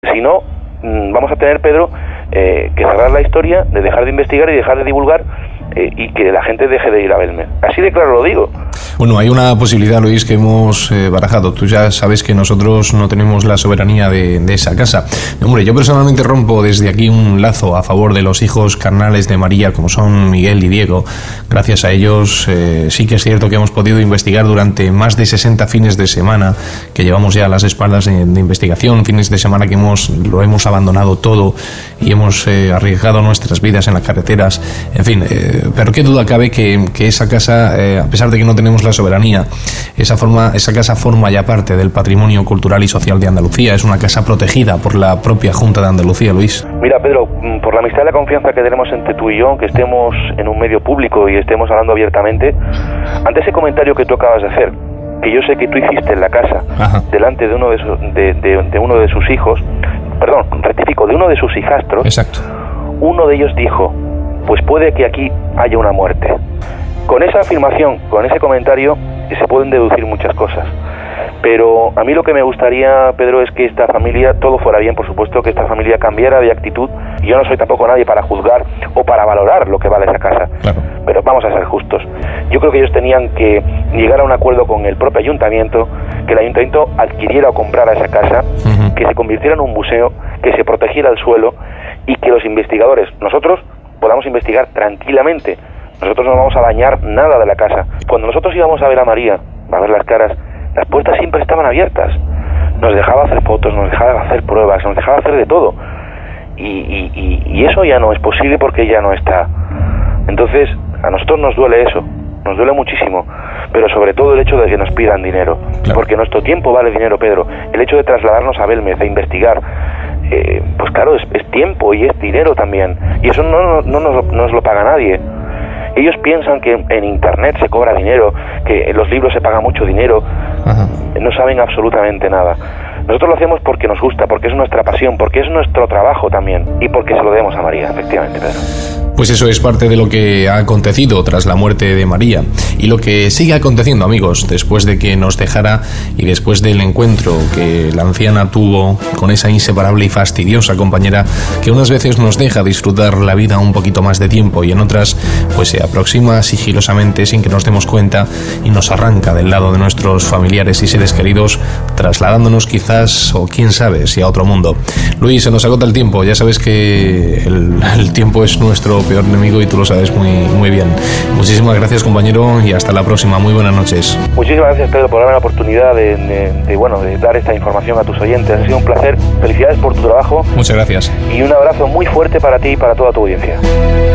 Si no, vamos a tener, Pedro, que cerrar la historia, de dejar de investigar y dejar de divulgar, y que la gente deje de ir a Belmez. Así de claro lo digo. Bueno, hay una posibilidad, Luis, que hemos barajado. Tú ya sabes que nosotros no tenemos la soberanía de esa casa. Hombre, yo personalmente rompo desde aquí un lazo a favor de los hijos carnales de María, como son Miguel y Diego. Gracias a ellos sí que es cierto que hemos podido investigar durante más de 60 fines de semana, que llevamos ya a las espaldas de investigación, fines de semana que lo hemos abandonado todo y hemos arriesgado nuestras vidas en las carreteras. En fin, pero qué duda cabe que esa casa, a pesar de que no tenemos la soberanía, esa casa forma ya parte del patrimonio cultural y social de Andalucía. Es una casa protegida por la propia Junta de Andalucía, Luis. Mira, Pedro, por la amistad y la confianza que tenemos entre tú y yo, que estemos en un medio público y estemos hablando abiertamente, ante ese comentario que tú acabas de hacer, que yo sé que tú hiciste en la casa, ajá, delante de uno de uno de sus hijos, perdón, rectifico, de uno de sus hijastros. Exacto. Uno de ellos dijo: pues puede que aquí haya una muerte. Con esa afirmación, con ese comentario, se pueden deducir muchas cosas. Pero a mí lo que me gustaría, Pedro, es que esta familia, todo fuera bien, por supuesto, que esta familia cambiara de actitud. Yo no soy tampoco nadie para juzgar o para valorar lo que vale esa casa. Claro. Pero vamos a ser justos. Yo creo que ellos tenían que llegar a un acuerdo con el propio ayuntamiento, que el ayuntamiento adquiriera o comprara esa casa, uh-huh, que se convirtiera en un museo, que se protegiera el suelo y que los investigadores, nosotros, podamos investigar tranquilamente. Nosotros no vamos a dañar nada de la casa. Cuando nosotros íbamos a ver a María, a ver las caras, las puertas siempre estaban abiertas. Nos dejaba hacer fotos, nos dejaba hacer pruebas, nos dejaba hacer de todo. Y eso ya no es posible porque ella no está. Entonces, a nosotros nos duele eso, nos duele muchísimo. Pero sobre todo el hecho de que nos pidan dinero. Claro. Porque nuestro tiempo vale dinero, Pedro. El hecho de trasladarnos a Belmez, a investigar, pues claro, es tiempo y es dinero también. Y eso no nos lo paga nadie. Ellos piensan que en internet se cobra dinero, que en los libros se paga mucho dinero. Ajá. No saben absolutamente nada. Nosotros lo hacemos porque nos gusta, porque es nuestra pasión, porque es nuestro trabajo también, y porque se lo debemos a María, efectivamente, Pedro. Pues eso es parte de lo que ha acontecido tras la muerte de María y lo que sigue aconteciendo, amigos, después de que nos dejara y después del encuentro que la anciana tuvo con esa inseparable y fastidiosa compañera que unas veces nos deja disfrutar la vida un poquito más de tiempo y en otras pues se aproxima sigilosamente sin que nos demos cuenta y nos arranca del lado de nuestros familiares y seres queridos, trasladándonos quizás, o quién sabe, si a otro mundo. Luis, se nos agota el tiempo, ya sabes que el tiempo es nuestro peor enemigo y tú lo sabes muy bien. Muchísimas gracias, compañero, y hasta la próxima. Muy buenas noches. Muchísimas gracias, Pedro, por darme la oportunidad de dar esta información a tus oyentes. Ha sido un placer. Felicidades por tu trabajo. Muchas gracias. Y un abrazo muy fuerte para ti y para toda tu audiencia.